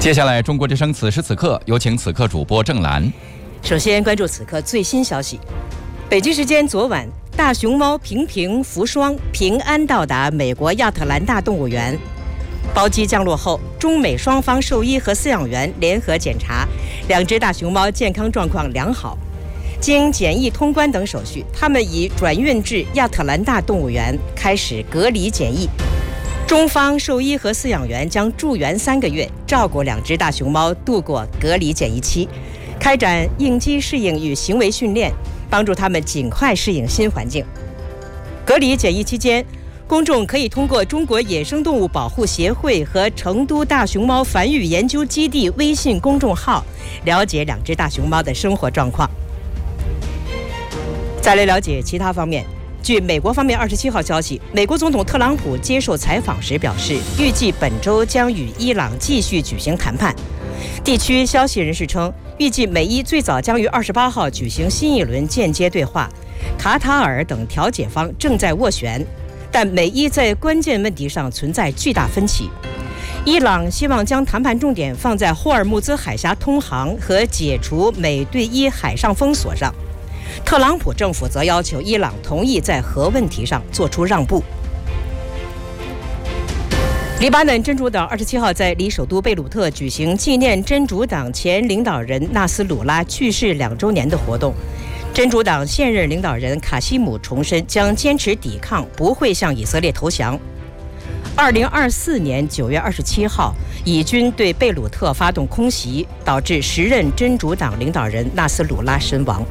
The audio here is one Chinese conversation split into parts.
接下来，中国之声此时此刻有请此刻主播郑兰。 首先关注此刻最新消息。北京时间昨晚，大熊猫平平福双平安到达美国亚特兰大动物园。包机降落后，中美双方兽医和饲养员联合检查，两只大熊猫健康状况良好。经检疫通关等手续，它们已转运至亚特兰大动物园开始隔离检疫。中方兽医和饲养员将驻园3个月，照顾两只大熊猫度过隔离检疫期，开展应激适应与行为训练，帮助它们尽快适应新环境。隔离检疫期间，公众可以通过中国野生动物保护协会和成都大熊猫繁育研究基地微信公众号了解两只大熊猫的生活状况。再来了解其他方面。据美国方面27号消息，美国总统特朗普接受采访时表示，预计本周将与伊朗继续举行谈判。地区消息人士称，预计美伊最早将于28号举行新一轮间接对话，卡塔尔等调解方正在斡旋，但美伊在关键问题上存在巨大分歧。伊朗希望将谈判重点放在霍尔木兹海峡通航和解除美对伊海上封锁上。特朗普政府则要求伊朗同意在核问题上做出让步。黎巴嫩真主党27号在离首都贝鲁特举行纪念真主党前领导人纳斯鲁拉去世2周年的活动。真主党现任领导人卡西姆重申将坚持抵抗，不会向以色列投降。2024年9月27号，以军对贝鲁特发动空袭，导致10任真主党领导人纳斯鲁拉身亡。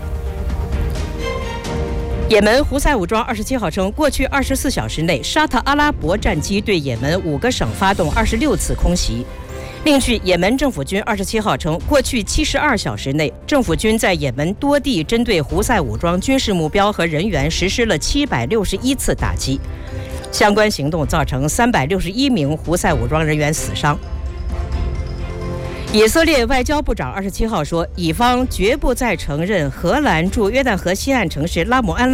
也门胡塞武装27号称，过去24小时内，沙特阿拉伯战机对也门5个省发动26次空袭。另据也门政府军27号称，过去72小时内，政府军在也门多地针对胡塞武装军事目标和人员实施了761次打击，相关行动造成361名胡塞武装人员死伤。以色列外交部长27号说，以方绝不再承认荷兰驻约旦河西岸城市拉姆安拉